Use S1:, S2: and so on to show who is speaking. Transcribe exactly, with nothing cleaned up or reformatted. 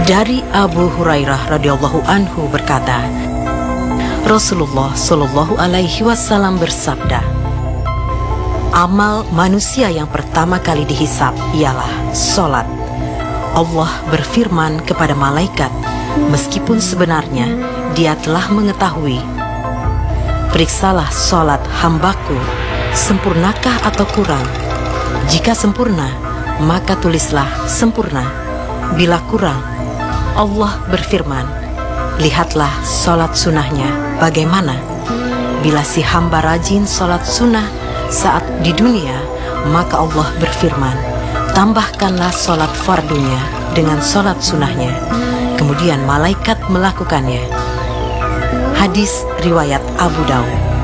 S1: Dari Abu Hurairah radhiyallahu anhu berkata, Rasulullah shallallahu alaihi wasallam bersabda, amal manusia yang pertama kali dihisap ialah sholat. Allah berfirman kepada malaikat, meskipun sebenarnya dia telah mengetahui, periksalah sholat hambaku, sempurnakah atau kurang? Jika sempurna, maka tulislah sempurna. Bila kurang, Allah berfirman, lihatlah sholat sunnahnya bagaimana. Bila si hamba rajin sholat sunnah saat di dunia, maka Allah berfirman, tambahkanlah sholat fardunya dengan sholat sunnahnya. Kemudian malaikat melakukannya. Hadis riwayat Abu Daud.